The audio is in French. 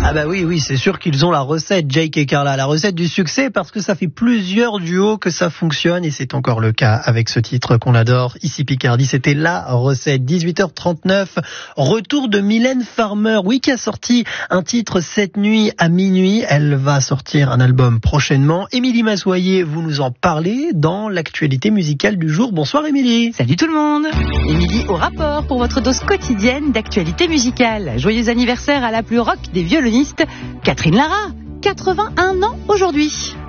Ah bah oui, c'est sûr qu'ils ont la recette, Jake et Carla, la recette du succès, parce que ça fait plusieurs duos que ça fonctionne, et c'est encore le cas avec ce titre qu'on adore, ici Picardie, c'était la recette. 18h39, retour de Mylène Farmer, oui, qui a sorti un titre cette nuit à minuit, elle va sortir un album prochainement. Émilie Massoyer, vous nous en parlez dans l'actualité musicale du jour. Bonsoir Émilie. Salut tout le monde. Émilie au rapport pour votre dose quotidienne d'actualité musicale. Joyeux anniversaire à la plus rock des violonistes, Catherine Lara, 81 ans aujourd'hui.